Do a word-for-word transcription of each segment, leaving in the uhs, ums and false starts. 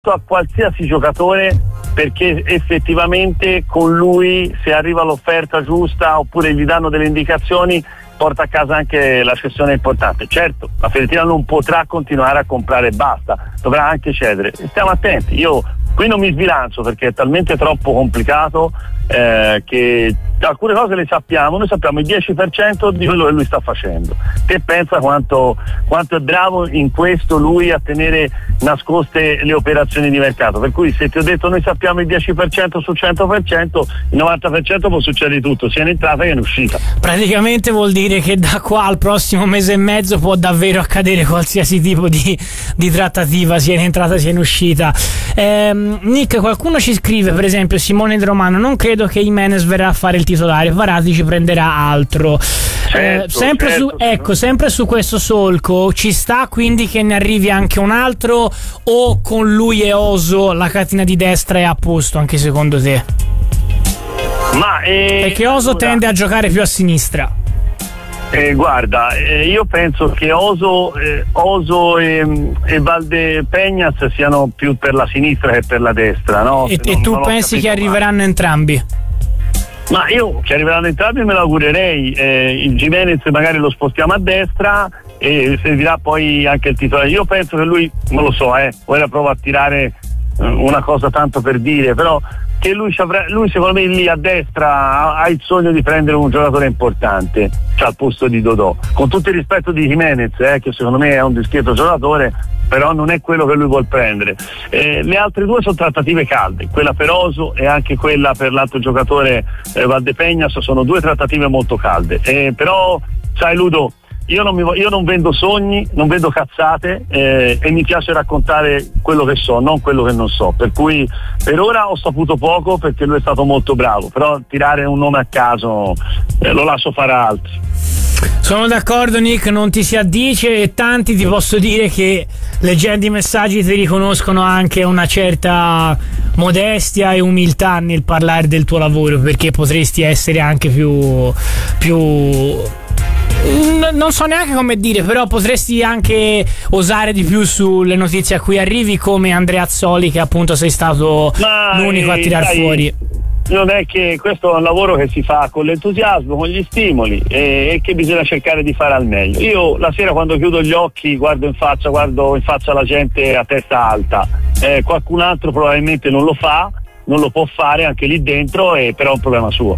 a qualsiasi giocatore, perché effettivamente con lui, se arriva l'offerta giusta oppure gli danno delle indicazioni, porta a casa anche la cessione importante. Certo, la Fiorentina non potrà continuare a comprare e basta, dovrà anche cedere. Stiamo attenti, io qui non mi sbilancio perché è talmente troppo complicato eh, che alcune cose le sappiamo, noi sappiamo il dieci per cento di quello che lui sta facendo. Te pensa quanto, quanto è bravo in questo lui a tenere nascoste le operazioni di mercato, per cui se ti ho detto noi sappiamo il dieci per cento su cento per cento, il novanta per cento può succedere tutto, sia in entrata che in uscita. Praticamente vuol dire che da qua al prossimo mese e mezzo può davvero accadere qualsiasi tipo di, di trattativa, sia in entrata sia in uscita. ehm, Nick, qualcuno ci scrive, per esempio Simone De Romano: non credo che Jimenez verrà a fare il titolare, Varati ci prenderà altro. Certo, eh, sempre, certo, su, ecco, sempre su questo solco ci sta quindi che ne arrivi anche un altro, o con lui e Oso la catena di destra è a posto anche secondo te? Ma eh, perché Oso tende a giocare più a sinistra. Eh, guarda, eh, io penso che Oso, eh, Oso e, e Valdepeñas siano più per la sinistra che per la destra, no? E, non, e tu non pensi che arriveranno male. entrambi? Ma io che arriveranno entrambi me lo augurerei. eh, il Jimenez magari lo spostiamo a destra e servirà poi anche il titolare. Io penso che lui, non lo so, eh, ora provo a tirare eh, una cosa tanto per dire, però che lui, lui secondo me lì a destra ha, ha il sogno di prendere un giocatore importante, cioè al posto di Dodò, con tutto il rispetto di Jimenez, eh, che secondo me è un discreto giocatore, però non è quello che lui vuol prendere. Eh, le altre due sono trattative calde, quella per Oso e anche quella per l'altro giocatore eh, Valdepeñas, sono due trattative molto calde, eh, però sai Ludo, Io non, mi, io non vendo sogni, non vendo cazzate eh, e mi piace raccontare quello che so, non quello che non so, per cui per ora ho saputo poco perché lui è stato molto bravo, però tirare un nome a caso eh, lo lascio fare a altri. Sono d'accordo Nick, non ti si addice, e tanti ti posso dire che leggendo i messaggi ti riconoscono anche una certa modestia e umiltà nel parlare del tuo lavoro, perché potresti essere anche più più non so neanche come dire, però potresti anche osare di più sulle notizie a cui arrivi, come Andrea Azzoli, che appunto sei stato Ma l'unico a tirar sai, fuori. Non è che questo è un lavoro che si fa con l'entusiasmo, con gli stimoli e, e che bisogna cercare di fare al meglio. Io la sera quando chiudo gli occhi guardo in faccia, guardo in faccia la gente a testa alta, eh, qualcun altro probabilmente non lo fa, non lo può fare anche lì dentro, e però è un problema suo.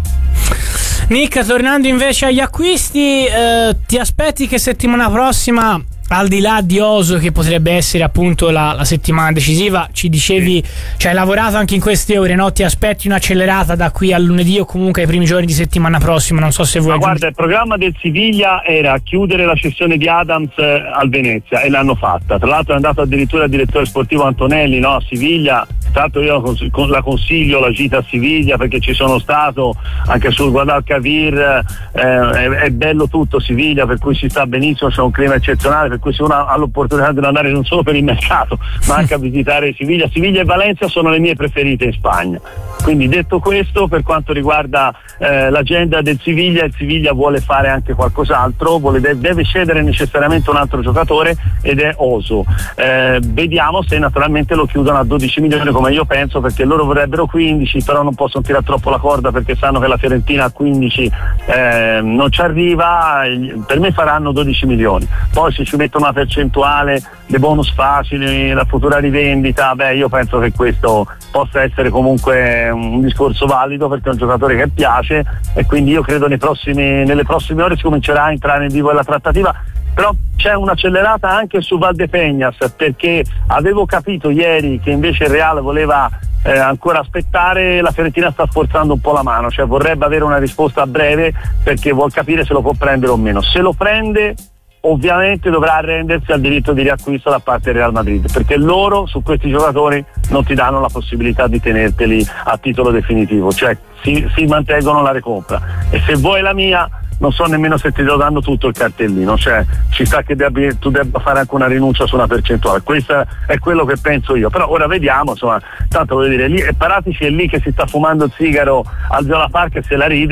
Nick, tornando invece agli acquisti, eh, ti aspetti che settimana prossima, al di là di Oso che potrebbe essere appunto la, la settimana decisiva, ci dicevi, sì. Cioè hai lavorato anche in queste ore, no? Ti aspetti un'accelerata da qui al lunedì o comunque ai primi giorni di settimana prossima? Non so se vuoi. Ma guarda, il programma del Siviglia era chiudere la cessione di Adams eh, al Venezia, e l'hanno fatta. Tra l'altro è andato addirittura il direttore sportivo Antonelli, no? A Siviglia. Tra l'altro io la consiglio la gita a Siviglia perché ci sono stato anche sul Guadalquivir, eh, è, è bello tutto Siviglia, per cui si sta benissimo, c'è un clima eccezionale, per cui se uno ha l'opportunità di andare non solo per il mercato ma anche a visitare Siviglia. Siviglia e Valencia sono le mie preferite in Spagna. Quindi detto questo, per quanto riguarda eh, l'agenda del Siviglia, il Siviglia vuole fare anche qualcos'altro, vuole, deve cedere necessariamente un altro giocatore ed è Oso. Eh, vediamo se naturalmente lo chiudono a dodici milioni come io penso, perché loro vorrebbero quindici, però non possono tirare troppo la corda perché sanno che la Fiorentina a quindici eh, non ci arriva. Per me faranno dodici milioni, poi se ci mettono una percentuale, dei bonus facili, la futura rivendita, beh io penso che questo possa essere comunque un discorso valido perché è un giocatore che piace, e quindi io credo nei prossimi, nelle prossime ore si comincerà a entrare nel vivo della trattativa. Però c'è un'accelerata anche su Valdepeñas, perché avevo capito ieri che invece il Real voleva eh, ancora aspettare. La Fiorentina sta forzando un po' la mano, cioè vorrebbe avere una risposta a breve perché vuol capire se lo può prendere o meno. Se lo prende ovviamente dovrà arrendersi al diritto di riacquisto da parte del Real Madrid, perché loro su questi giocatori non ti danno la possibilità di tenerteli a titolo definitivo, cioè si, si mantengono la recompra, e se vuoi la mia non so nemmeno se ti sto dando tutto il cartellino, cioè ci sta che debbi, tu debba fare anche una rinuncia su una percentuale. Questo è quello che penso io, però ora vediamo, insomma, tanto voglio dire, lì, Paratici è lì che si sta fumando il sigaro al Viola Park e se la ride,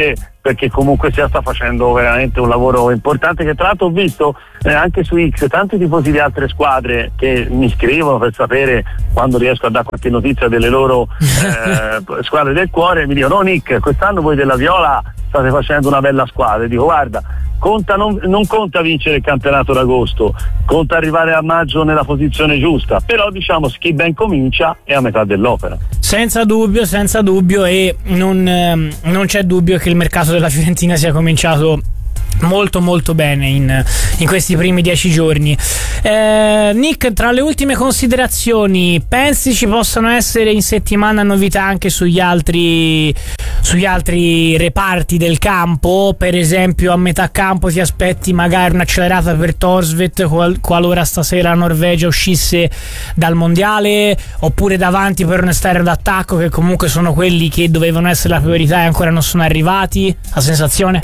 perché comunque sia sta facendo veramente un lavoro importante, che tra l'altro ho visto eh, anche su X tanti tifosi di altre squadre che mi scrivono per sapere quando riesco a dare qualche notizia delle loro eh, squadre del cuore, e mi dicono: no Nick, quest'anno voi della Viola state facendo una bella squadra. E dico: guarda, conta non, non conta vincere il campionato d'agosto, conta arrivare a maggio nella posizione giusta, però diciamo chi ben comincia è a metà dell'opera. Senza dubbio, senza dubbio, e non, ehm, non c'è dubbio che il mercato della Fiorentina sia cominciato molto molto bene in, in questi primi dieci giorni. eh, Nick, tra le ultime considerazioni, pensi ci possano essere in settimana novità anche sugli altri sugli altri reparti del campo? Per esempio a metà campo ti aspetti magari un'accelerata per Thorstvedt qual- qualora stasera la Norvegia uscisse dal mondiale, oppure davanti per un esterno d'attacco, che comunque sono quelli che dovevano essere la priorità e ancora non sono arrivati? La sensazione?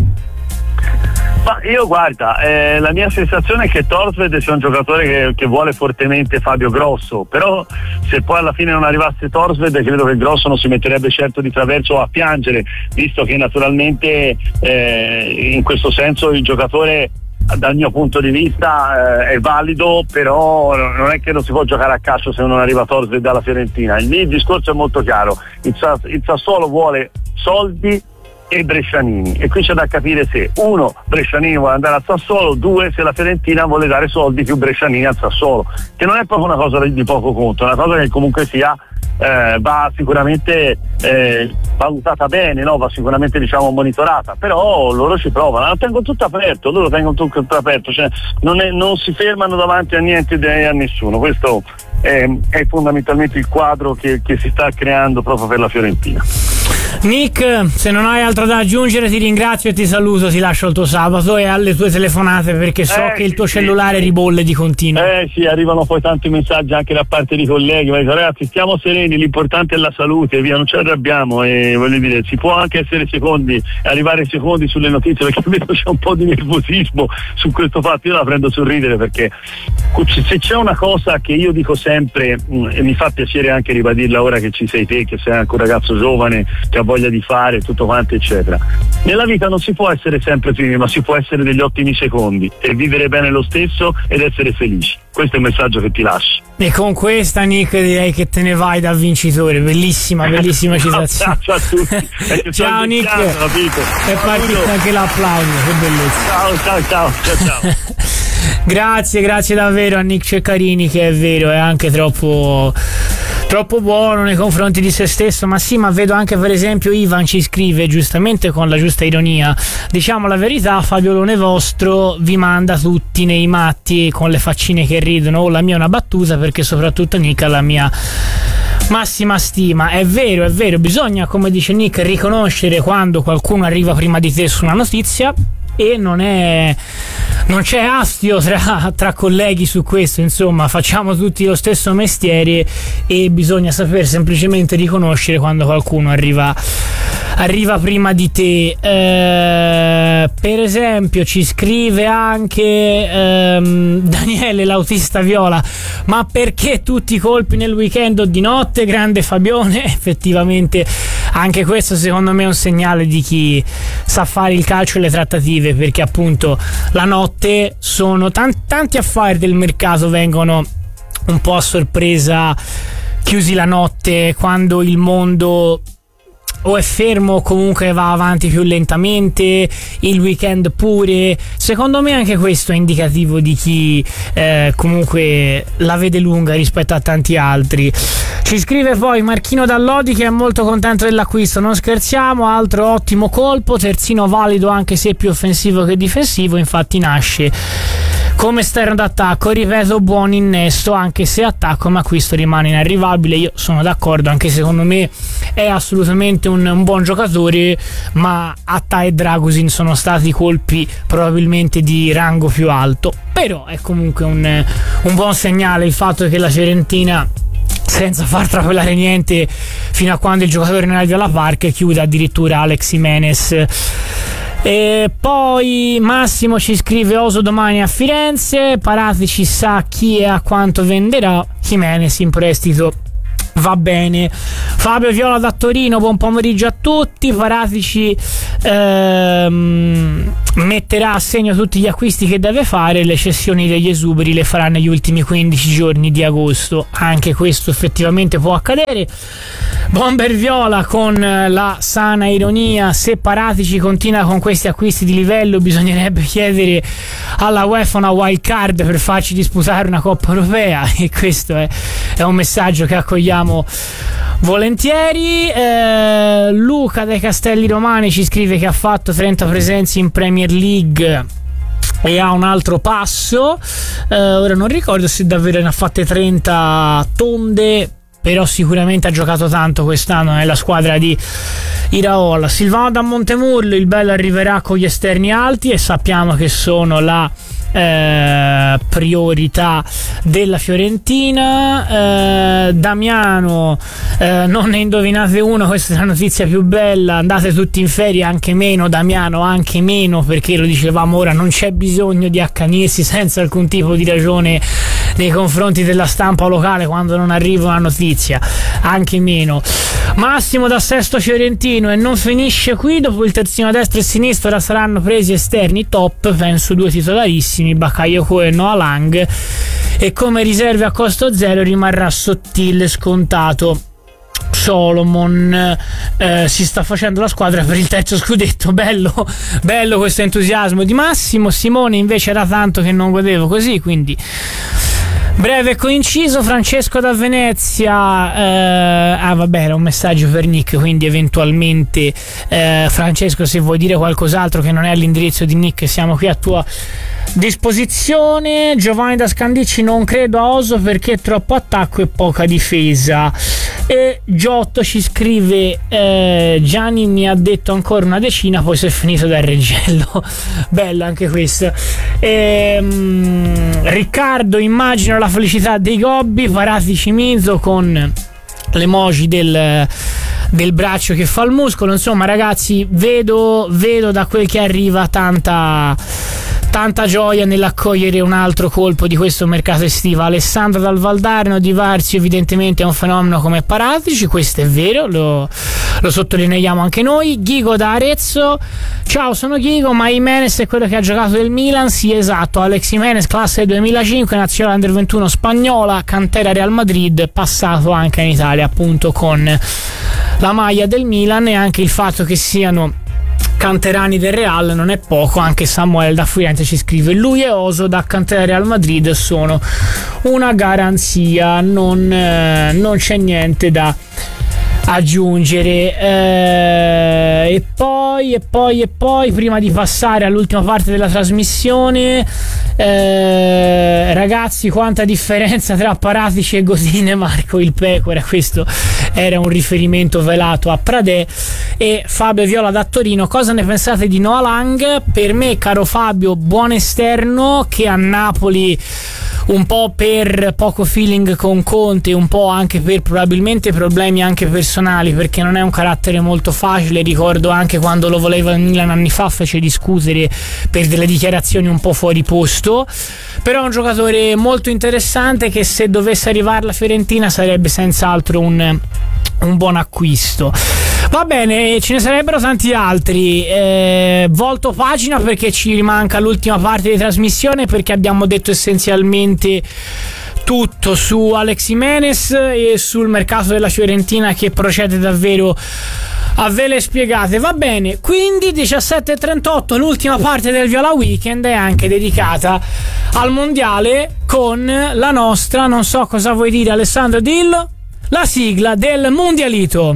Ma io guarda, eh, la mia sensazione è che Thorstvedt sia un giocatore che, che vuole fortemente Fabio Grosso, però se poi alla fine non arrivasse Thorstvedt credo che Grosso non si metterebbe certo di traverso a piangere, visto che naturalmente eh, in questo senso il giocatore dal mio punto di vista eh, è valido, però non è che non si può giocare a calcio se non arriva Thorstvedt dalla Fiorentina. Il mio discorso è molto chiaro: il, Sass- il Sassuolo vuole soldi e Brescianini, e qui c'è da capire se uno, Brescianini vuole andare al Sassuolo, due, se la Fiorentina vuole dare soldi più Brescianini al Sassuolo, che non è proprio una cosa di poco conto, è una cosa che comunque sia eh, va sicuramente eh, valutata bene, no? Va sicuramente diciamo monitorata, però loro ci provano, lo tengono tutto aperto, loro tengono tutto aperto, cioè non, è, non si fermano davanti a niente e a nessuno. Questo è, è fondamentalmente il quadro che, che si sta creando proprio per la Fiorentina. Nick, se non hai altro da aggiungere ti ringrazio e ti saluto, ti lascio il tuo sabato e alle tue telefonate, perché so eh, che il tuo sì, cellulare sì. ribolle di continuo. Eh sì, arrivano poi tanti messaggi anche da parte di colleghi, ma dico, ragazzi stiamo sereni, l'importante è la salute, via, non ci arrabbiamo, e voglio dire, si può anche essere secondi, arrivare secondi sulle notizie, perché vedo c'è un po' di nervosismo su questo fatto. Io la prendo sul ridere, perché se c'è una cosa che io dico sempre, mh, e mi fa piacere anche ribadirla ora che ci sei te, che sei anche un ragazzo giovane che ha voglia di fare tutto quanto eccetera, nella vita non si può essere sempre primi, ma si può essere degli ottimi secondi e vivere bene lo stesso ed essere felici. Questo è il messaggio che ti lascio. E con questa, Nick, direi che te ne vai da vincitore. Bellissima, bellissima citazione. Ciao a tutti. Ciao Nick, è partito anche l'applauso, che bellezza. Ciao ciao ciao ciao, ciao. Grazie, grazie davvero a Nick Ceccarini, che è vero, è anche troppo troppo buono nei confronti di se stesso. Ma sì, ma vedo anche, per esempio, Ivan ci scrive giustamente con la giusta ironia: diciamo la verità, Fabiolone vostro vi manda tutti nei matti con le faccine che ridono. Oh, la mia è una battuta, perché soprattutto Nick ha la mia massima stima. È vero, è vero, bisogna, come dice Nick, riconoscere quando qualcuno arriva prima di te su una notizia, e non è non c'è astio tra, tra colleghi su questo. Insomma, facciamo tutti lo stesso mestiere e bisogna saper semplicemente riconoscere quando qualcuno arriva arriva prima di te. Eh, per esempio ci scrive anche ehm, Daniele, l'autista viola: ma perché tutti i colpi nel weekend o di notte? Grande Fabione. Effettivamente anche questo secondo me è un segnale di chi sa fare il calcio e le trattative, perché appunto la notte sono tanti, tanti affari del mercato vengono un po' a sorpresa chiusi la notte, quando il mondo o è fermo o comunque va avanti più lentamente, il weekend pure. Secondo me anche questo è indicativo di chi eh, comunque la vede lunga rispetto a tanti altri. Ci scrive poi Marchino Dall'Odi, che è molto contento dell'acquisto. Non scherziamo, altro ottimo colpo, terzino valido anche se più offensivo che difensivo, infatti nasce come esterno d'attacco, ripeto, buon innesto anche se attacco, ma acquisto rimane inarrivabile. Io sono d'accordo, anche secondo me è assolutamente un, un buon giocatore, ma Atta e Dragusin sono stati colpi probabilmente di rango più alto. Però è comunque un, un buon segnale il fatto che la Fiorentina, senza far trapelare niente fino a quando il giocatore non arriva alla Park, chiude addirittura Alex Jimenez. E poi Massimo ci scrive: oso domani a Firenze, Parati ci sa chi e a quanto venderà, Jimenez in prestito va bene. Fabio Viola da Torino, buon pomeriggio a tutti. Paratici ehm, metterà a segno tutti gli acquisti che deve fare, le cessioni degli esuberi le farà negli ultimi quindici giorni di agosto. Anche questo effettivamente può accadere. Bomber Viola con la sana ironia: se Paratici continua con questi acquisti di livello bisognerebbe chiedere alla UEFA una wild card per farci disputare una Coppa Europea, e questo è, è un messaggio che accogliamo volentieri. eh, Luca dai Castelli Romani ci scrive che ha fatto trenta presenze in Premier League e ha un altro passo. eh, ora non ricordo se davvero ne ha fatte trenta tonde, però sicuramente ha giocato tanto quest'anno nella squadra di Iraola. Silvano da Montemurlo: il bello arriverà con gli esterni alti, e sappiamo che sono la eh, priorità della Fiorentina. eh, Damiano: eh, non ne indovinate uno, questa è la notizia più bella, andate tutti in ferie, anche meno Damiano, anche meno, perché lo dicevamo ora, non c'è bisogno di accanirsi senza alcun tipo di ragione nei confronti della stampa locale quando non arriva una notizia, anche meno. Massimo da Sesto Fiorentino: e non finisce qui, dopo il terzino destro e sinistro ora saranno presi esterni top, penso due titolarissimi, Bakayoko e Noah Lang, e come riserve a costo zero rimarrà Sottile scontato. Solomon: eh, si sta facendo la squadra per il terzo scudetto. Bello, bello questo entusiasmo di Massimo. Simone invece era tanto che non godevo così, quindi breve e coinciso. Francesco da Venezia: eh, ah vabbè, era un messaggio per Nick, quindi eventualmente eh, Francesco, se vuoi dire qualcos'altro che non è all'indirizzo di Nick, siamo qui a tua disposizione. Giovanni da Scandicci: non credo a Oso perché è troppo attacco e poca difesa. E Giotto ci scrive: eh, Gianni mi ha detto ancora una decina, poi si è finito dal Reggello. Bello anche questo. E, um, Riccardo: immagino la felicità dei Gobbi. Paratici Mizo con l'emoji del del braccio che fa il muscolo. Insomma ragazzi, vedo vedo da quel che arriva tanta tanta gioia nell'accogliere un altro colpo di questo mercato estivo. Alessandro dal Valdarno: Di Varzio evidentemente è un fenomeno come Paratici, questo è vero, lo, lo sottolineiamo anche noi. Ghigo da Arezzo: ciao, sono Ghigo, ma Jimenez è quello che ha giocato del Milan? Sì, esatto, Alex Jimenez, classe duemilacinque, nazionale under ventuno spagnola, cantera Real Madrid, passato anche in Italia appunto con la maglia del Milan. E anche il fatto che siano canterani del Real non è poco. Anche Samuel da Firenze ci scrive: lui e Oso da cantera Real Madrid sono una garanzia, non, eh, non c'è niente da aggiungere. eh, e poi e poi e poi prima di passare all'ultima parte della trasmissione, eh, ragazzi, quanta differenza tra Paratici e Godine Marco il Pecora. Questo era un riferimento velato a Pradè. E Fabio Viola da Torino: cosa ne pensate di Noah Lang? Per me, caro Fabio, buon esterno che a Napoli, un po' per poco feeling con Conte, un po' anche per probabilmente problemi anche personali, perché non è un carattere molto facile. Ricordo anche quando lo voleva in Milan anni fa, fece discutere per delle dichiarazioni un po' fuori posto. Però è un giocatore molto interessante che, se dovesse arrivare alla Fiorentina, sarebbe senz'altro un, un buon acquisto. Va bene, ce ne sarebbero tanti altri. eh, volto pagina perché ci rimanca l'ultima parte di trasmissione, perché abbiamo detto essenzialmente tutto su Alex Jimenez e sul mercato della Fiorentina, che procede davvero a vele spiegate. Va bene, quindi diciassette e trentotto, l'ultima parte del Viola Weekend è anche dedicata al mondiale con la nostra, non so cosa vuoi dire Alessandro, dillo, la sigla del mondialito.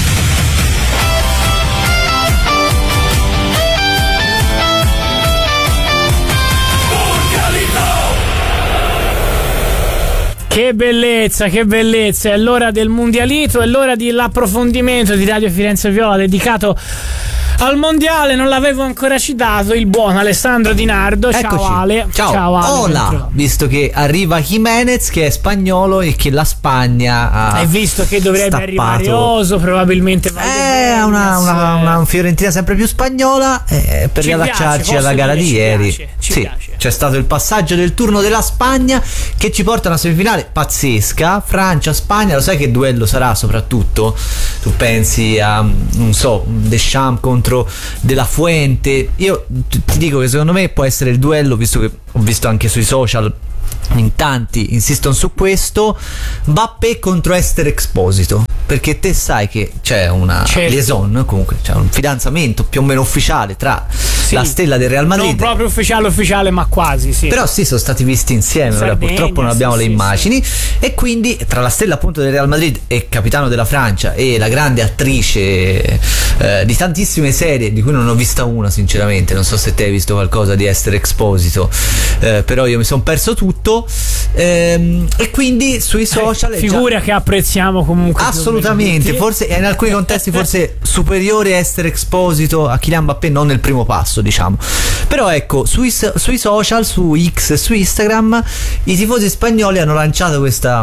Che bellezza, che bellezza, è l'ora del mondialito, è l'ora dell'approfondimento di Radio Firenze Viola dedicato Al mondiale non l'avevo ancora citato il buon Alessandro Di Nardo. Ciao Eccoci. Ale. Ciao, Ciao Ale. Hola, visto che arriva Jimenez che è spagnolo e che la Spagna ha Hai visto che dovrebbe stappato. arrivare Oso, probabilmente È una, una, una Fiorentina sempre più spagnola, eh, per Ci riallacciarci piace, alla posso gara dire, di ci ieri. piace, ci sì, piace. c'è stato il passaggio del turno della Spagna che ci porta a una semifinale pazzesca. Francia-Spagna, lo sai che duello sarà soprattutto? Tu pensi a, non so, Deschamps contro De La Fuente? Io ti dico che secondo me può essere il duello, visto che ho visto anche sui social in tanti insistono su questo, Mbappé contro Esther Exposito, perché te sai che c'è una certo. liaison, comunque c'è un fidanzamento più o meno ufficiale tra sì. la stella del Real Madrid, non proprio ufficiale ufficiale ma quasi, sì. però sì, sono stati visti insieme. Sardegna, ora purtroppo non abbiamo sì, le sì, immagini sì. E quindi tra la stella appunto del Real Madrid e capitano della Francia e la grande attrice eh, di tantissime serie, di cui non ho vista una sinceramente, non so se te hai visto qualcosa di Esther Exposito, eh, però io mi sono perso tutto. Ehm, e quindi sui social eh, figura già... che apprezziamo comunque assolutamente, forse in alcuni contesti forse superiore a Esther Exposito a Kylian Mbappé, non nel primo passo diciamo, però ecco sui, sui social, su X e su Instagram i tifosi spagnoli hanno lanciato questa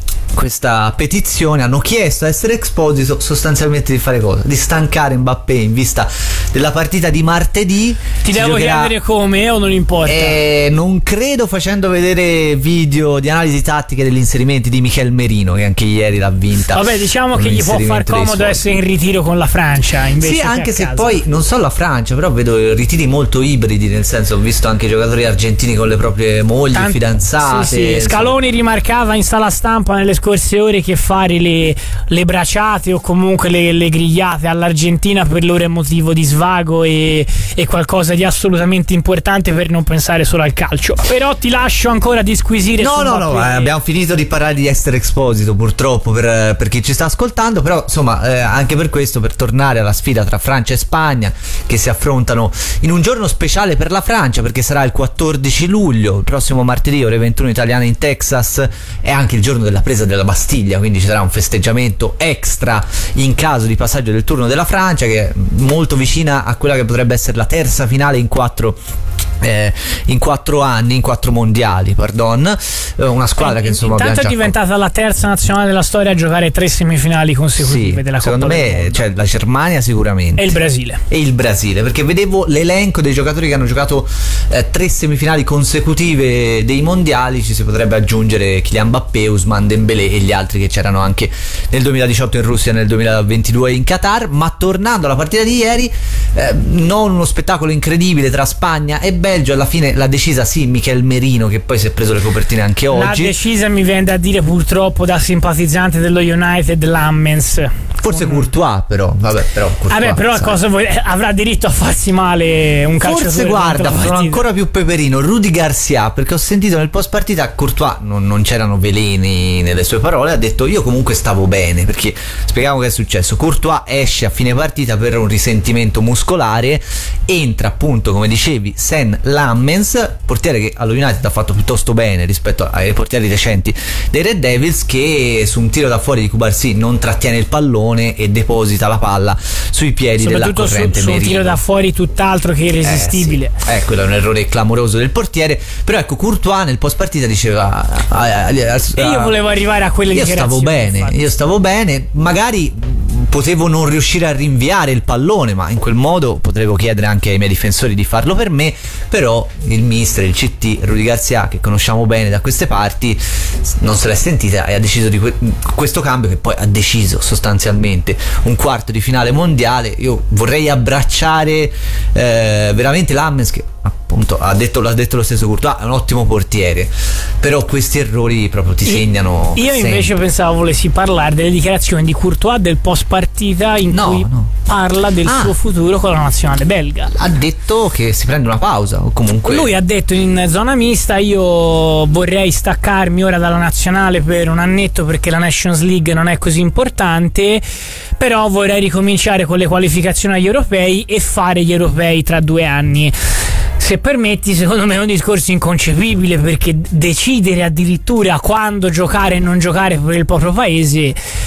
questa petizione, hanno chiesto a Essere Exposito sostanzialmente di fare cosa? Di stancare Mbappé in vista della partita di martedì. Ti devo giocherà... chiedere come o non importa? Eh, non credo, facendo vedere video di analisi tattiche degli inserimenti di Michel Merino, che anche ieri l'ha vinta. Vabbè, diciamo che gli può far comodo essere in ritiro con la Francia invece. Sì, anche se casa. Poi non so la Francia, però vedo ritiri molto ibridi, nel senso ho visto anche giocatori argentini con le proprie mogli, Tant- fidanzate. Sì, sì. Scaloni rimarcava in sala stampa nelle scorse ore che fare le, le braciate o comunque le, le grigliate all'Argentina per loro è motivo di svago e, e qualcosa di assolutamente importante per non pensare solo al calcio. Però ti lascio ancora disquisire. No, no, no, eh, abbiamo finito di parlare di Essere Exposito purtroppo per, per chi ci sta ascoltando, però insomma eh, anche per questo, per tornare alla sfida tra Francia e Spagna che si affrontano in un giorno speciale per la Francia, perché sarà il quattordici luglio, il prossimo martedì ore ventuno italiane in Texas, è anche il giorno della presa della Bastiglia, quindi ci sarà un festeggiamento extra in caso di passaggio del turno della Francia, che è molto vicina a quella che potrebbe essere la terza finale in quattro Eh, in quattro anni, in quattro mondiali, pardon, eh, una squadra eh, che insomma intanto è diventata la terza nazionale della storia a giocare tre semifinali consecutive, sì, della Coppa secondo me, cioè la Germania sicuramente e il Brasile e il Brasile, perché vedevo l'elenco dei giocatori che hanno giocato eh, tre semifinali consecutive dei mondiali, ci si potrebbe aggiungere Kylian Mbappé, Ousmane Dembélé e gli altri che c'erano anche nel duemiladiciotto in Russia e nel duemilaventidue in Qatar. Ma tornando alla partita di ieri, eh, non uno spettacolo incredibile tra Spagna e Belgio, alla fine l'ha decisa sì Michel Merino, che poi si è preso le copertine anche oggi. L'ha decisa, mi viene da dire purtroppo da simpatizzante dello United, Lammens. Forse Courtois, però vabbè, però Courtois, vabbè, però cosa vuoi, avrà diritto a farsi male un calciatore. Forse guarda, sono ancora più peperino Rudy Garcia, perché ho sentito nel post partita Courtois non, non c'erano veleni nelle sue parole, ha detto io comunque stavo bene, perché spieghiamo che è successo. Courtois esce a fine partita per un risentimento muscolare, entra appunto come dicevi Sen Lammens, portiere che allo United ha fatto piuttosto bene rispetto ai portieri recenti dei Red Devils, che su un tiro da fuori di Cubarsí non trattiene il pallone e deposita la palla sui piedi della corrente su, Merino. Su un tiro da fuori tutt'altro che irresistibile. Eh, sì. eh, quello è un errore clamoroso del portiere, però ecco Courtois nel post partita diceva ah, ah, ah, e io volevo arrivare a quelle io stavo bene, infatti. io stavo bene, magari potevo non riuscire a rinviare il pallone, ma in quel modo potevo chiedere anche ai miei difensori di farlo per me, però il mister, il C T, Rudy Garcia, che conosciamo bene da queste parti, non se l'è sentita e ha deciso di que- questo cambio, che poi ha deciso sostanzialmente un quarto di finale mondiale. Io vorrei abbracciare eh, veramente Lammens, che appunto ha detto, l'ha detto lo stesso Courtois, è un ottimo portiere, però questi errori proprio ti segnano. Io sempre. invece pensavo volessi parlare delle dichiarazioni di Courtois del post partita in no, cui no. parla del ah. suo futuro con la nazionale belga. Ha detto che si prende una pausa, o comunque lui ha detto in zona mista io vorrei staccarmi ora dalla nazionale per un annetto perché la Nations League non è così importante, però vorrei ricominciare con le qualificazioni agli europei e fare gli europei tra due anni. Se permetti, secondo me è un discorso inconcepibile, perché decidere addirittura quando giocare e non giocare per il proprio paese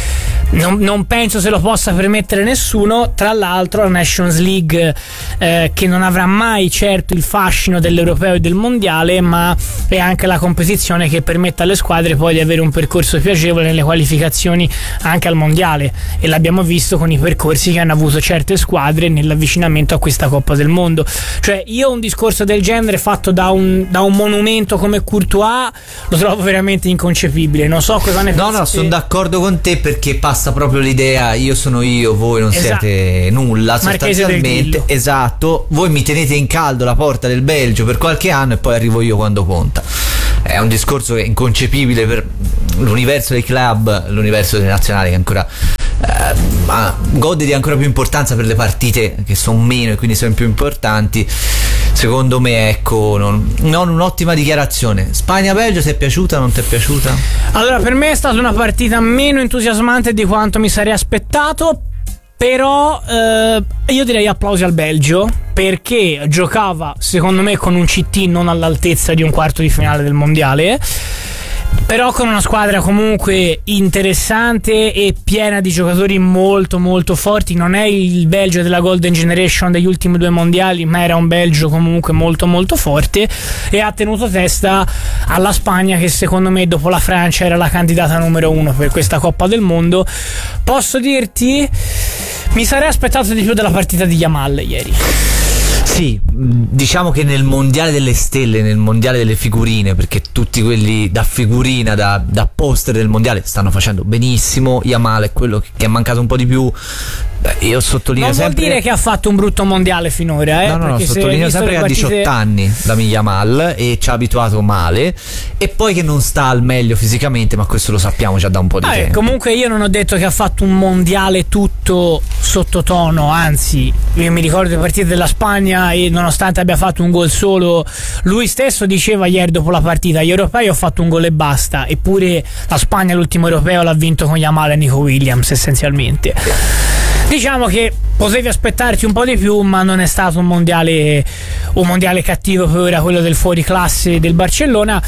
non, non penso se lo possa permettere nessuno. Tra l'altro la Nations League eh, che non avrà mai certo il fascino dell'europeo e del mondiale, ma è anche la competizione che permette alle squadre poi di avere un percorso più agevole nelle qualificazioni anche al mondiale, e l'abbiamo visto con i percorsi che hanno avuto certe squadre nell'avvicinamento a questa Coppa del Mondo. Cioè io un discorso del genere fatto da un, da un monumento come Courtois lo trovo veramente inconcepibile. Non so cosa ne no pensate. no sono d'accordo con te, perché passa proprio l'idea io sono io, voi non esatto. siete nulla sostanzialmente. Esatto, voi mi tenete in caldo la porta del Belgio per qualche anno e poi arrivo io quando conta. È un discorso che è inconcepibile per l'universo dei club, l'universo delle nazionali che ancora eh, ma gode di ancora più importanza per le partite che sono meno e quindi sono più importanti. Secondo me, ecco, non, non un'ottima dichiarazione. Spagna-Belgio, ti è piaciuta o non ti è piaciuta? Allora, per me è stata una partita meno entusiasmante di quanto mi sarei aspettato, però eh, io direi applausi al Belgio, perché giocava secondo me con un C T non all'altezza di un quarto di finale del mondiale, però con una squadra comunque interessante e piena di giocatori molto molto forti. Non è il Belgio della Golden Generation degli ultimi due mondiali, ma era un Belgio comunque molto molto forte, e ha tenuto testa alla Spagna, che secondo me dopo la Francia era la candidata numero uno per questa Coppa del Mondo. Posso dirti, mi sarei aspettato di più della partita di Yamal ieri. Sì, diciamo che nel mondiale delle stelle, nel mondiale delle figurine, perché tutti quelli da figurina, da, da poster del mondiale stanno facendo benissimo, Yamal è quello che è mancato un po' di più. Beh, io sottolineo non sempre. Non vuol dire che ha fatto un brutto mondiale finora, eh? No, no, no, perché sottolineo sempre che partite... ha diciotto anni da Yamal e ci ha abituato male, e poi che non sta al meglio fisicamente, ma questo lo sappiamo già da un po' di ah, tempo. Comunque io non ho detto che ha fatto un mondiale tutto sottotono, anzi io mi ricordo le partite della Spagna e nonostante abbia fatto un gol solo, lui stesso diceva ieri dopo la partita: gli europei ho fatto un gol e basta. Eppure la Spagna l'ultimo europeo l'ha vinto con Yamal e Nico Williams essenzialmente. Diciamo che potevi aspettarti un po' di più, ma non è stato un mondiale un mondiale cattivo per ora, quello del fuoriclasse del Barcellona.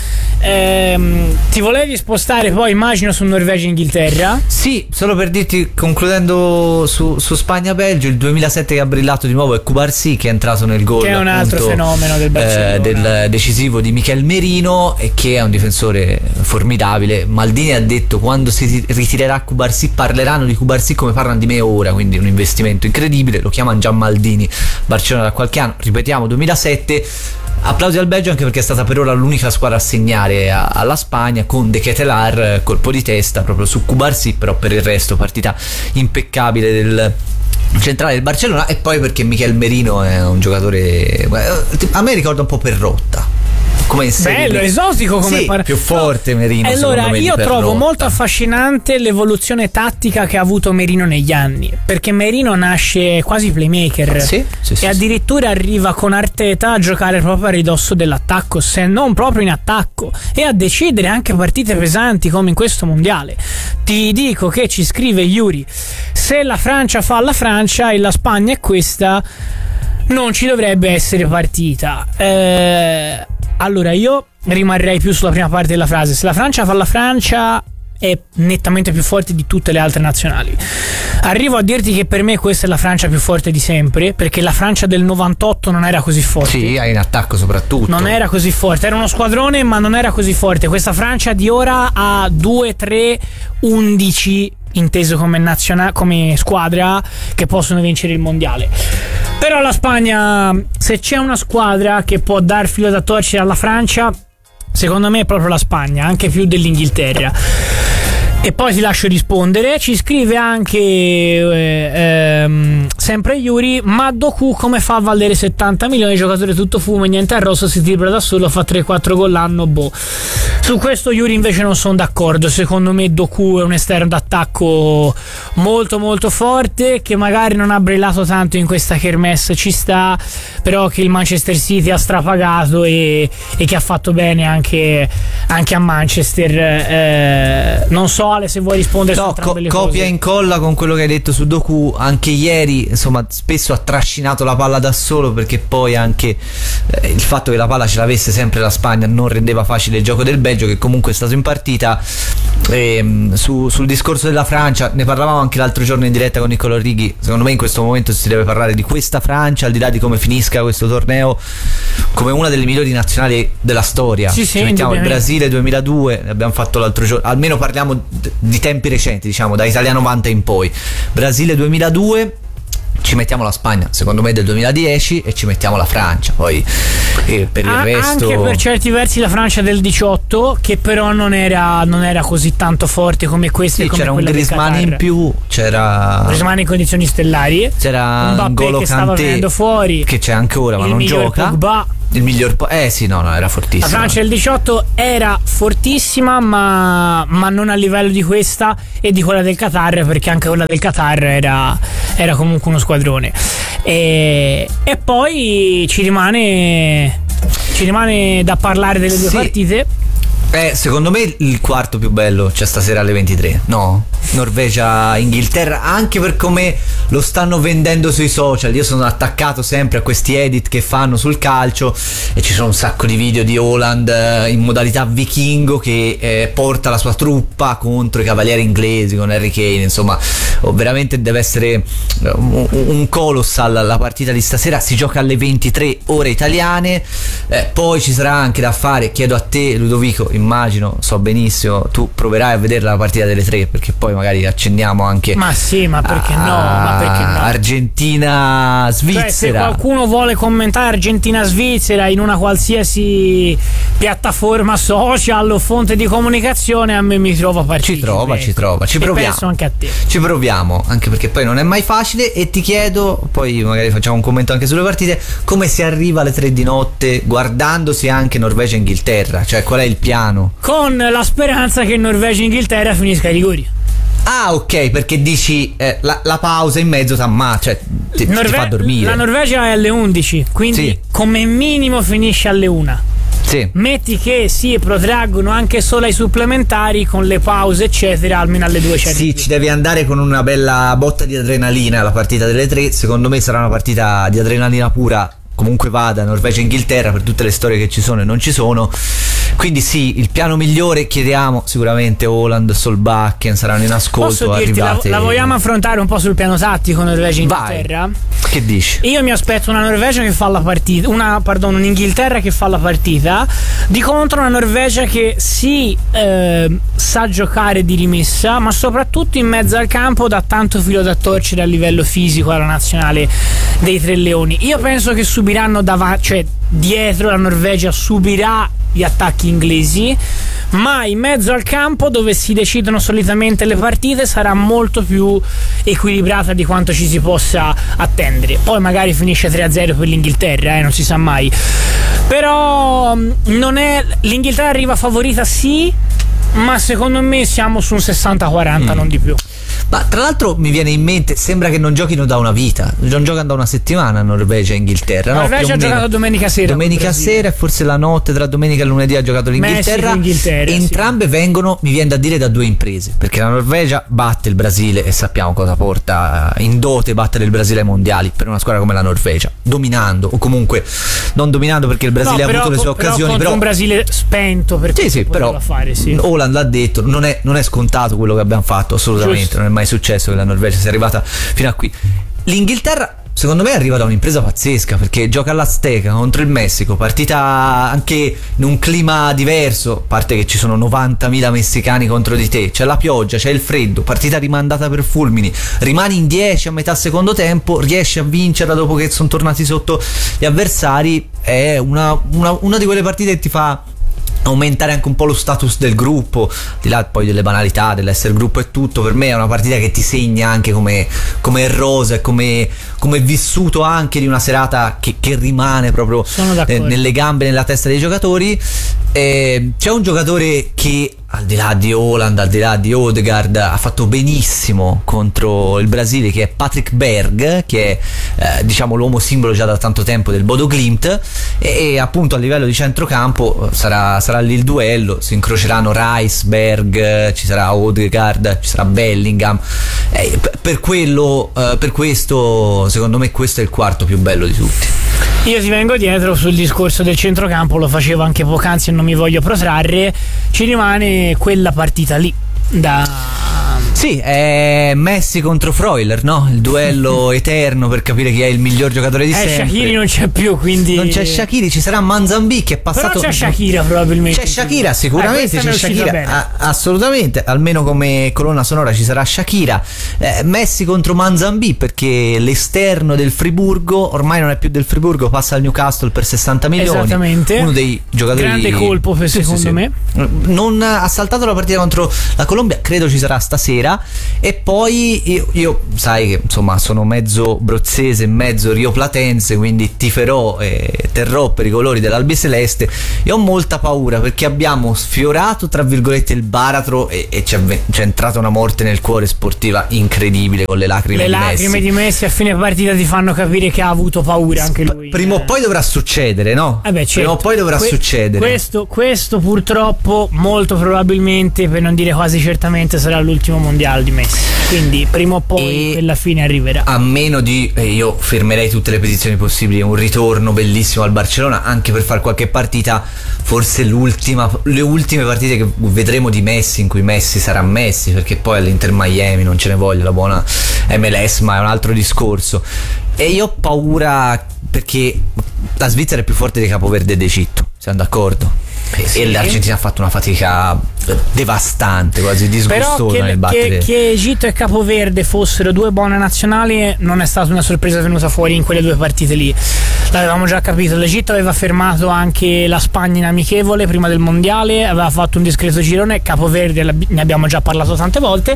Ehm, ti volevi spostare poi, immagino, su Norvegia-Inghilterra? Sì, solo per dirti, concludendo su, su Spagna-Belgio, il duemilasette che ha brillato di nuovo è Cubarsí, che è entrato nel gol, che è un altro appunto, fenomeno del Barcellona, eh, del decisivo di Michel Merino, e che è un difensore formidabile. Maldini ha detto: quando si ritirerà Cubarsí parleranno di Cubarsí come parlano di me ora, quindi un investimento incredibile. Lo chiamano già Maldini Barcellona da qualche anno, ripetiamo duemilasette. Applausi al Belgio anche perché è stata per ora l'unica squadra a segnare a, alla Spagna, con De Ketelaere colpo di testa proprio su Cubarsí, però per il resto partita impeccabile del centrale del Barcellona. E poi perché Michel Merino è un giocatore, a me ricorda un po' Perrotta, come bello, esotico come sì, par- più forte Merino. Allora me, io trovo molto affascinante l'evoluzione tattica che ha avuto Merino negli anni, perché Merino nasce quasi playmaker, sì, sì, e sì, addirittura sì. arriva con Arteta a giocare proprio a ridosso dell'attacco, se non proprio in attacco, e a decidere anche partite pesanti come in questo mondiale. Ti dico che ci scrive Yuri: se la Francia fa la Francia e la Spagna è questa, non ci dovrebbe essere partita. eh Allora io rimarrei più sulla prima parte della frase. Se la Francia fa la Francia è nettamente più forte di tutte le altre nazionali. Arrivo a dirti che per me questa è la Francia più forte di sempre, perché la Francia del novantotto non era così forte. Sì, in attacco soprattutto. Non era così forte, era uno squadrone ma non era così forte. Questa Francia di ora ha due, tre, undici inteso come nazionale, come squadra, che possono vincere il mondiale. Però la Spagna, se c'è una squadra che può dar filo da torcere alla Francia, secondo me è proprio la Spagna, anche più dell'Inghilterra. E poi ti lascio rispondere. Ci scrive anche eh, ehm, sempre Yuri: ma Doku come fa a valere settanta milioni, giocatore tutto fumo, niente arrosto, si libera da solo, fa tre quattro gol l'anno, boh. Su questo Yuri invece non sono d'accordo. Secondo me Doku è un esterno d'attacco molto molto forte, che magari non ha brillato tanto in questa kermesse, ci sta, però che il Manchester City ha strapagato e, e che ha fatto bene anche, anche a Manchester. eh, non so Ale, se vuoi rispondere no, su entrambe co- le copia cose. e incolla con quello che hai detto su Doku. Anche ieri, insomma, spesso ha trascinato la palla da solo, perché poi anche eh, il fatto che la palla ce l'avesse sempre la Spagna non rendeva facile il gioco del Belgio. Belgio che comunque è stato in partita. E, su, sul discorso della Francia ne parlavamo anche l'altro giorno in diretta con Niccolò Righi. Secondo me in questo momento si deve parlare di questa Francia, al di là di come finisca questo torneo, come una delle migliori nazionali della storia. Sì, sì, mettiamo il Brasile duemiladue, ne abbiamo fatto l'altro giorno, almeno parliamo d- di tempi recenti, diciamo da Italia novanta in poi. Brasile duemiladue, ci mettiamo la Spagna secondo me del duemiladieci e ci mettiamo la Francia poi, e per il ah, resto anche per certi versi la Francia del diciotto, che però non era, non era così tanto forte come questa. Sì, come c'era un Griezmann in più, c'era Griezmann in condizioni stellari, c'era un Mbappé che stava venendo fuori, che c'è ancora ma il non miglior gioca Pogba. Il miglior po- eh sì no no era fortissimo. La Francia del diciotto era fortissima, ma, ma non a livello di questa e di quella del Qatar, perché anche quella del Qatar era, era comunque uno squadrone. E, e poi ci rimane ci rimane da parlare delle due sì. partite. Eh, secondo me il quarto più bello c'è stasera alle ventitré, no? Norvegia-Inghilterra, anche per come lo stanno vendendo sui social. Io sono attaccato sempre a questi edit che fanno sul calcio e ci sono un sacco di video di Haaland in modalità vichingo che eh, porta la sua truppa contro i cavalieri inglesi con Harry Kane. Insomma, oh, veramente deve essere un, un colossal la partita di stasera. Si gioca alle ventitré ore italiane, eh, poi ci sarà anche da fare, chiedo a te Ludovico, immagino, so benissimo, tu proverai a vedere la partita delle tre, perché poi magari accendiamo anche. Ma sì, ma perché no? Ma perché no? Argentina-Svizzera. Cioè, se qualcuno vuole commentare Argentina-Svizzera in una qualsiasi piattaforma social o fonte di comunicazione, a me mi trova partecipe. Ci trova, ecco. ci trova, ci e proviamo. Penso anche a te. Ci proviamo, anche perché poi non è mai facile. E ti chiedo, poi magari facciamo un commento anche sulle partite, come si arriva alle tre di notte guardandosi anche Norvegia-Inghilterra? Cioè, qual è il piano? Con la speranza che Norvegia-Inghilterra finisca ai rigori. Ah, ok, perché dici eh, la, la pausa in mezzo t'ammazza, cioè ti, Norve- ti fa dormire. La Norvegia è alle undici, quindi sì. come minimo finisce alle una. Sì. Metti che si protraggono anche solo ai supplementari con le pause eccetera, almeno alle due c'è. Sì, ci devi andare con una bella botta di adrenalina alla partita delle tre. Secondo me sarà una partita di adrenalina pura, comunque vada, Norvegia-Inghilterra, per tutte le storie che ci sono e non ci sono. Quindi sì, il piano migliore, chiediamo sicuramente Haaland, Solbakken saranno in ascolto. Posso dirti, la, la vogliamo affrontare un po' sul piano tattico Norvegia-Inghilterra? Che dici? Io mi aspetto una Norvegia che fa la partita, una, pardon, un'Inghilterra che fa la partita, di contro una Norvegia che sì, eh, sa giocare di rimessa, ma soprattutto in mezzo al campo dà tanto filo da torcere a livello fisico alla nazionale dei Tre Leoni. Io penso che subiranno davanti, cioè dietro la Norvegia subirà gli attacchi inglesi, ma in mezzo al campo dove si decidono solitamente le partite sarà molto più equilibrata di quanto ci si possa attendere. Poi magari finisce tre a zero per l'Inghilterra, eh, non si sa mai, però non è, l'Inghilterra arriva favorita sì, ma secondo me siamo su un sessanta quaranta, mm. non di più. Ma tra l'altro mi viene in mente, sembra che non giochino da una vita, non giocano da una settimana Norvegia e Inghilterra. No, Norvegia ha giocato domenica sera. Domenica sera e forse la notte tra domenica e lunedì ha giocato l'Inghilterra. Inghilterra, entrambe sì. vengono, mi viene da dire, da due imprese, perché la Norvegia batte il Brasile e sappiamo cosa porta in dote battere il Brasile ai mondiali per una squadra come la Norvegia, dominando, o comunque non dominando perché il Brasile no, ha avuto le sue però occasioni, però un Brasile spento, per sì sì però fare, sì. Haaland l'ha detto, non è, non è scontato quello che abbiamo fatto, assolutamente. Giusto. Non è mai successo che la Norvegia sia arrivata fino a qui. L'Inghilterra secondo me arriva da un'impresa pazzesca, perché gioca all'Azteca contro il Messico, partita anche in un clima diverso, a parte che ci sono novantamila messicani contro di te, c'è la pioggia, c'è il freddo, partita rimandata per fulmini, rimani in dieci a metà secondo tempo, riesci a vincerla dopo che sono tornati sotto gli avversari. È una, una, una di quelle partite che ti fa aumentare anche un po' lo status del gruppo, al di là poi delle banalità dell'essere gruppo e tutto. Per me è una partita che ti segna anche come, come rosa e come, come vissuto anche di una serata che, che rimane proprio eh, nelle gambe, nella testa dei giocatori. Eh, c'è un giocatore che al di là di Haaland, al di là di Odegaard, ha fatto benissimo contro il Brasile, che è Patrick Berg, che è eh, diciamo l'uomo simbolo già da tanto tempo del Bodo Glimt, e, e appunto a livello di centrocampo sarà, sarà lì il duello, si incroceranno Rice, Berg, ci sarà Odegaard, ci sarà Bellingham, eh, per quello, eh, per questo secondo me questo è il quarto più bello di tutti. Io ti vengo dietro sul discorso del centrocampo, lo facevo anche poc'anzi e non mi voglio protrarre. Ci rimane quella partita lì da... Sì, è Messi contro Freuler, no? Il duello eterno per capire chi è il miglior giocatore di eh, sempre. Shaqiri non c'è più, quindi non c'è Shaqiri, ci sarà Manzambi che è passato. Però c'è Shakira probabilmente. C'è Shakira sicuramente, eh, c'è Shakira a, assolutamente, almeno come colonna sonora ci sarà Shakira. eh, Messi contro Manzambi, perché l'esterno del Friburgo ormai non è più del Friburgo, passa al Newcastle per sessanta milioni. Esattamente. Uno dei giocatori grande colpo per sì, secondo sì, sì. me. Non ha saltato la partita contro la Colombia, credo ci sarà stasera. E poi io, io sai che insomma sono mezzo brozzese, mezzo rioplatense, quindi tiferò e terrò per i colori dell'Albiceleste. E ho molta paura perché abbiamo sfiorato tra virgolette il baratro e, e c'è, c'è entrata una morte nel cuore sportiva incredibile con le lacrime le di lacrime Messi. di Messi a fine partita ti fanno capire che ha avuto paura anche lui. Prima o poi dovrà succedere, no? Eh beh, certo. Prima o poi dovrà que- succedere. Questo, questo purtroppo molto probabilmente, per non dire quasi certamente, sarà l'ultimo mondiale di Messi. Quindi prima o poi E quella fine arriverà. A meno di, eh, io fermerei tutte le petizioni possibili, un ritorno bellissimo al Barcellona, anche per fare qualche partita, forse l'ultima, le ultime partite che vedremo di Messi, in cui Messi sarà Messi, perché poi all'Inter Miami non ce ne voglio, la buona M L S, ma è un altro discorso. E io ho paura perché la Svizzera è più forte di Capoverde ed Egitto, siamo d'accordo? Sì. E l'Argentina ha fatto una fatica devastante, quasi disgustosa Però nel che, battere. che, che Egitto e Capoverde fossero due buone nazionali non è stata una sorpresa venuta fuori in quelle due partite lì. L'avevamo già capito. L'Egitto aveva fermato anche la Spagna in amichevole prima del mondiale, aveva fatto un discreto girone. Capoverde ne abbiamo già parlato tante volte.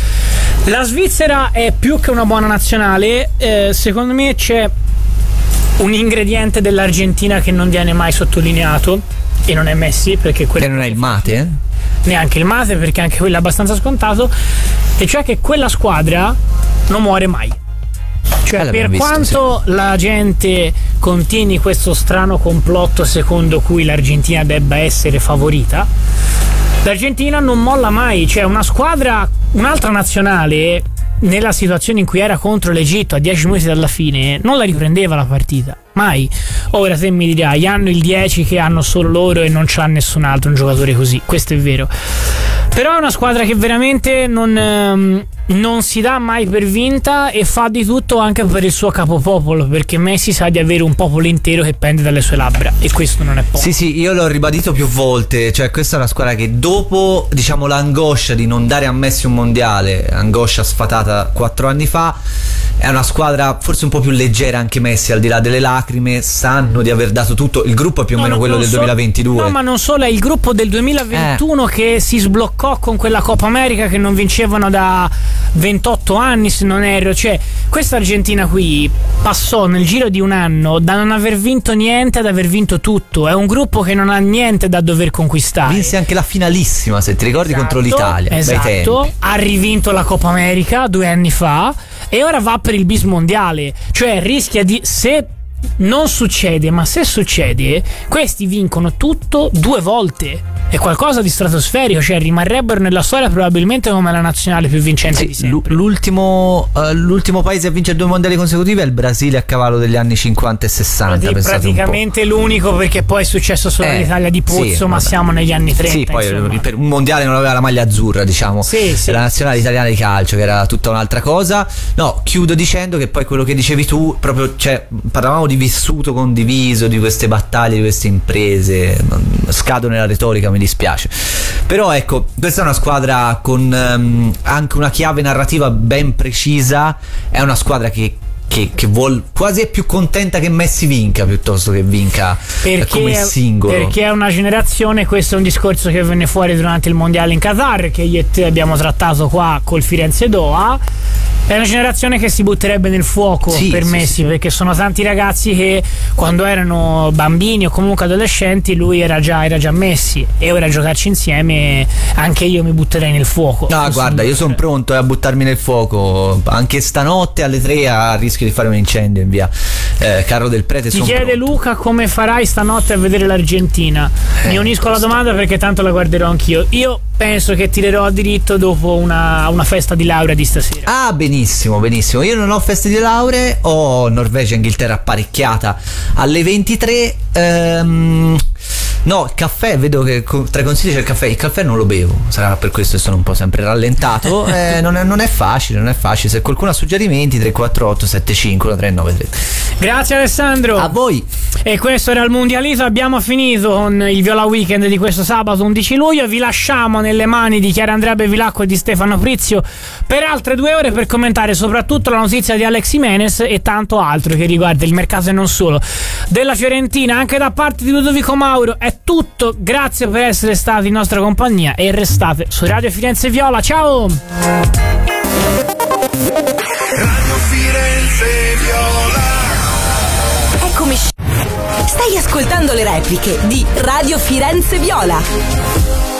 La Svizzera è più che una buona nazionale. eh, secondo me c'è un ingrediente dell'Argentina che non viene mai sottolineato, e non è Messi, perché quello E non è il mate, eh? neanche il mate, perché anche quello è abbastanza scontato, e cioè che quella squadra non muore mai. Cioè, Eh, per visto, quanto sì. la gente continui questo strano complotto secondo cui l'Argentina debba essere favorita, l'Argentina non molla mai. Cioè, una squadra, un'altra nazionale, nella situazione in cui era contro l'Egitto a dieci minuti dalla fine, non la riprendeva la partita, mai. Ora te mi dirai, hanno il dieci che hanno solo loro e non c'ha nessun altro un giocatore così, questo è vero, però è una squadra che veramente non, ehm, non si dà mai per vinta e fa di tutto anche per il suo capopopolo, perché Messi sa di avere un popolo intero che pende dalle sue labbra, e questo non è poco. Sì, sì, io l'ho ribadito più volte, cioè questa è una squadra che dopo, diciamo, l'angoscia di non dare a Messi un mondiale, angoscia sfatata quattro anni fa, è una squadra forse un po' più leggera. Anche Messi, al di là delle lacrime, sanno di aver dato tutto. Il gruppo è più o No, meno no, quello non del so- duemilaventidue. No, ma non solo, è il gruppo del duemilaventuno Eh. che si sbloccò con quella Coppa America che non vincevano da ventotto anni, se non erro. Cioè, questa Argentina qui passò nel giro di un anno da non aver vinto niente ad aver vinto tutto. È un gruppo che non ha niente da dover conquistare. Vinse anche la finalissima, se ti ricordi, Esatto, contro l'Italia. Bei esatto. tempi. Ha rivinto la Coppa America due anni fa e ora va per il bis mondiale. Cioè rischia di, se non succede, ma se succede, questi vincono tutto due volte. È qualcosa di stratosferico, cioè rimarrebbero nella storia probabilmente come la nazionale più vincente di Sì, sempre. l'ultimo, uh, l'ultimo paese a vincere due mondiali consecutivi è il Brasile a cavallo degli anni cinquanta e sessanta. Prati- pensate un po'. praticamente l'unico, perché poi è successo solo Eh, all'Italia di Pozzo, sì, ma vabbè. siamo negli anni trenta. Sì, poi insomma. per un mondiale non aveva la maglia azzurra, diciamo. Sì, sì. La nazionale italiana di calcio, che era tutta un'altra cosa. No, chiudo dicendo che poi quello che dicevi tu, proprio, cioè, parlavamo di vissuto condiviso, di queste battaglie, di queste imprese. Scado nella retorica, mi dispiace. Però ecco, questa è una squadra con um, anche una chiave narrativa ben precisa. È una squadra che Che, che vuol, quasi è più contenta che Messi vinca piuttosto che vinca Perché, come singolo. perché è una generazione, questo è un discorso che venne fuori durante il mondiale in Qatar, che io e te abbiamo trattato qua col Firenze Doha. È una generazione che si butterebbe nel fuoco Sì, per sì, Messi, sì. perché sono tanti ragazzi che quando erano bambini o comunque adolescenti lui era già, era già Messi, e ora a giocarci insieme anche io mi butterei nel fuoco. No, Questo guarda, non- io sono pronto a buttarmi nel fuoco anche stanotte alle tre, a rischio di fare un incendio in via eh, Carlo Del Prete. Ti chiede pronto. Luca come farai stanotte a vedere l'Argentina. Eh, Mi unisco alla domanda perché tanto la guarderò anch'io. Io penso che tirerò a diritto dopo una, una festa di laurea di stasera. Ah, benissimo, benissimo. Io non ho feste di lauree, ho Norvegia-Inghilterra apparecchiata alle ventitré. Ehm, no, il caffè, vedo che tra i consigli c'è il caffè. Il caffè non lo bevo, sarà per questo che sono un po' sempre rallentato. eh, non, è, non è facile, non è facile. Se qualcuno ha suggerimenti, tre quattro otto sette cinque tre nove tre. Grazie Alessandro. A voi. E questo era il Mundialito. Abbiamo finito con il Viola Weekend di questo sabato undici luglio. Vi lasciamo nelle mani di Chiara Andrea Bevilacqua e di Stefano Prizio per altre due ore per commentare soprattutto la notizia di Alex Jimenez e tanto altro che riguarda il mercato e non solo della Fiorentina. Anche da parte di Ludovico Mauro è tutto. Grazie per essere stati in nostra compagnia e restate su Radio Firenze Viola. Ciao. Radio Firenze Viola. Eccomi. Stai ascoltando le repliche di Radio Firenze Viola.